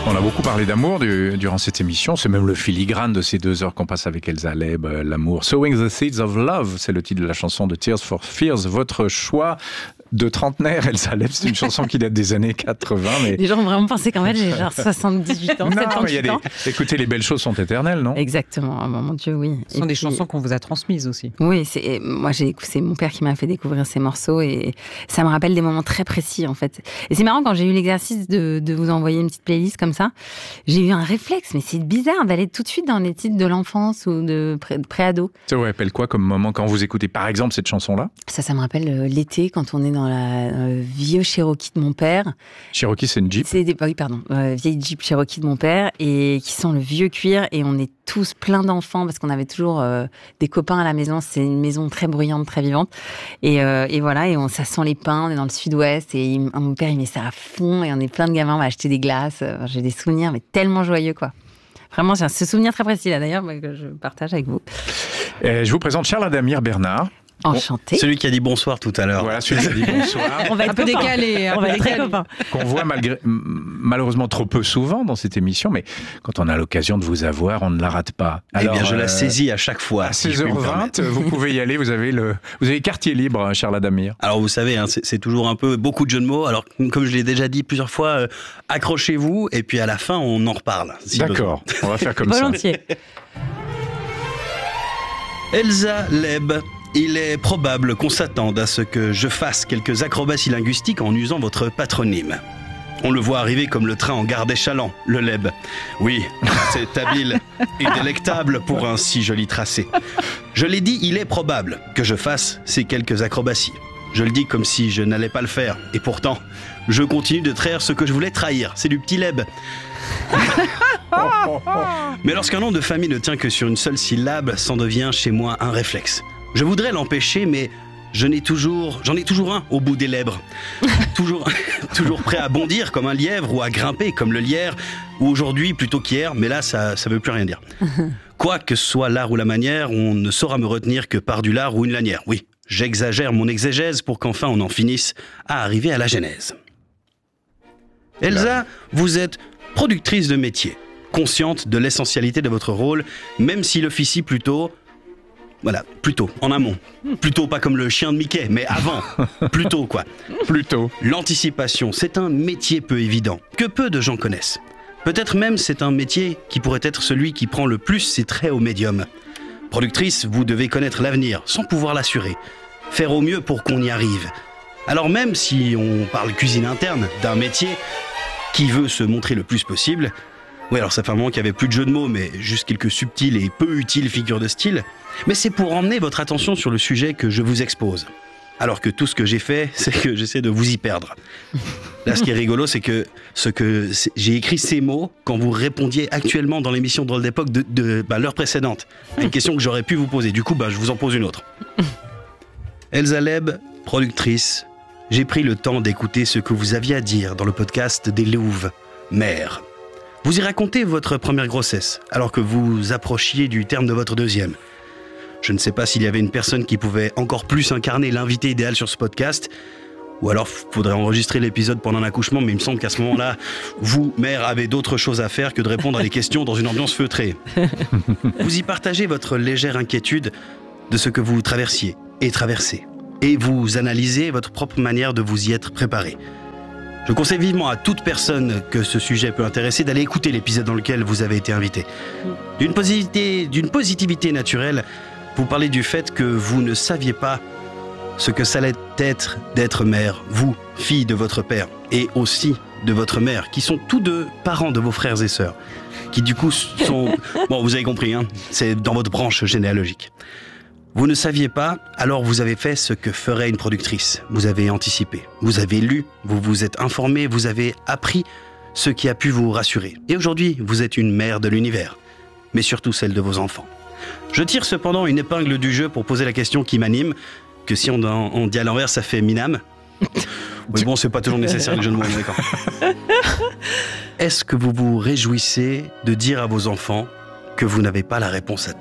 On a beaucoup parlé d'amour durant cette émission. C'est même le filigrane de ces 2 heures qu'on passe avec Elsa Leb, l'amour. Sowing the Seeds of Love, c'est le titre de la chanson de Tears for Fears. Votre choix de trentenaire, Elsa Leb, c'est une chanson qui date des années 80. Mais... Les gens ont vraiment pensé qu'en fait j'ai genre 78 ans, 78 ans. Écoutez, les belles choses sont éternelles, non ? Exactement, oh, mon Dieu, oui. Ce sont des chansons qu'on vous a transmises aussi. Oui, c'est mon père qui m'a fait découvrir ces morceaux et ça me rappelle des moments très précis en fait. Et c'est marrant, quand j'ai eu l'exercice de vous envoyer une petite playlist comme ça, j'ai eu un réflexe, mais c'est bizarre d'aller tout de suite dans les titres de l'enfance ou de pré-ado. Ça vous rappelle quoi comme moment quand vous écoutez par exemple cette chanson-là ? Ça me rappelle l'été quand on est dans la vieux Cherokee de mon père. Cherokee, c'est une Jeep ? Vieille Jeep Cherokee de mon père et qui sent le vieux cuir, et on est tous plein d'enfants parce qu'on avait toujours des copains à la maison. C'est une maison très bruyante, très vivante. Et voilà, et ça sent les pins, on est dans le sud-ouest et mon père il met ça à fond et on est plein de gamins, on va acheter des glaces. J'ai des souvenirs mais tellement joyeux quoi. Vraiment, j'ai ce souvenir très précis là d'ailleurs que je partage avec vous. Je vous présente Charles Adamir Bernard. Enchanté. Celui qui a dit bonsoir tout à l'heure. Voilà, celui qui a dit bonsoir. On va être un peu décalé. On va être très copains. Qu'on voit malheureusement trop peu souvent dans cette émission, mais quand on a l'occasion de vous avoir, on ne la rate pas. Alors, je la saisis à chaque fois. À 16h20, vous pouvez y aller, vous avez quartier libre, Charles Adamir. Alors vous savez, hein, c'est toujours un peu beaucoup de jeux de mots. Alors comme je l'ai déjà dit plusieurs fois, accrochez-vous et puis à la fin on en reparle. Si D'accord, on va faire comme ça. Volontiers. Elsa Leb. Il est probable qu'on s'attende à ce que je fasse quelques acrobaties linguistiques en usant votre patronyme. On le voit arriver comme le train en gare d'Échalant, le Leb. Oui, c'est habile et délectable pour un si joli tracé. Je l'ai dit, il est probable que je fasse ces quelques acrobaties. Je le dis comme si je n'allais pas le faire. Et pourtant, je continue de trahir ce que je voulais trahir. C'est du petit Leb. Mais lorsqu'un nom de famille ne tient que sur une seule syllabe, c'en devient chez moi un réflexe. Je voudrais l'empêcher, mais j'en ai toujours un au bout des lèvres. toujours prêt à bondir comme un lièvre ou à grimper comme le lierre, ou aujourd'hui plutôt qu'hier, mais là ça veut plus rien dire. Quoi que ce soit l'art ou la manière, on ne saura me retenir que par du lard ou une lanière. Oui, j'exagère mon exégèse pour qu'enfin on en finisse à arriver à la genèse. Elsa, vous êtes productrice de métier, consciente de l'essentialité de votre rôle, même s'il officie plutôt en amont. Plutôt pas comme le chien de Mickey, mais avant. Plutôt quoi. Plutôt. L'anticipation, c'est un métier peu évident, que peu de gens connaissent. Peut-être même c'est un métier qui pourrait être celui qui prend le plus ses traits au médium. Productrice, vous devez connaître l'avenir, sans pouvoir l'assurer. Faire au mieux pour qu'on y arrive. Alors même si on parle cuisine interne, d'un métier qui veut se montrer le plus possible... Oui, alors ça fait un moment qu'il n'y avait plus de jeux de mots, mais juste quelques subtiles et peu utiles figures de style. Mais c'est pour emmener votre attention sur le sujet que je vous expose. Alors que tout ce que j'ai fait, c'est que j'essaie de vous y perdre. Là, ce qui est rigolo, c'est que j'ai écrit ces mots quand vous répondiez actuellement dans l'émission Drôle d'époque de l'heure précédente, à une question que j'aurais pu vous poser. Du coup, je vous en pose une autre. Elsa Leb, productrice, j'ai pris le temps d'écouter ce que vous aviez à dire dans le podcast des Louves, mère. Vous y racontez votre première grossesse, alors que vous approchiez du terme de votre deuxième. Je ne sais pas s'il y avait une personne qui pouvait encore plus incarner l'invité idéal sur ce podcast, ou alors faudrait enregistrer l'épisode pendant l'accouchement, mais il me semble qu'à ce moment-là, vous, mère, avez d'autres choses à faire que de répondre à des questions dans une ambiance feutrée. Vous y partagez votre légère inquiétude de ce que vous traversiez et traversez, et vous analysez votre propre manière de vous y être préparé. Je conseille vivement à toute personne que ce sujet peut intéresser d'aller écouter l'épisode dans lequel vous avez été invité. D'une positivité naturelle, vous parlez du fait que vous ne saviez pas ce que ça allait être d'être mère, vous, fille de votre père, et aussi de votre mère, qui sont tous deux parents de vos frères et sœurs, qui du coup sont... Bon, vous avez compris, hein, c'est dans votre branche généalogique. Vous ne saviez pas, alors vous avez fait ce que ferait une productrice. Vous avez anticipé, vous avez lu, vous vous êtes informé, vous avez appris ce qui a pu vous rassurer. Et aujourd'hui, vous êtes une mère de l'univers, mais surtout celle de vos enfants. Je tire cependant une épingle du jeu pour poser la question qui m'anime, que si on dit à l'envers, ça fait Minam. Mais bon, c'est pas toujours nécessaire les jeux de mots, d'accord. Est-ce que vous vous réjouissez de dire à vos enfants que vous n'avez pas la réponse à tout ?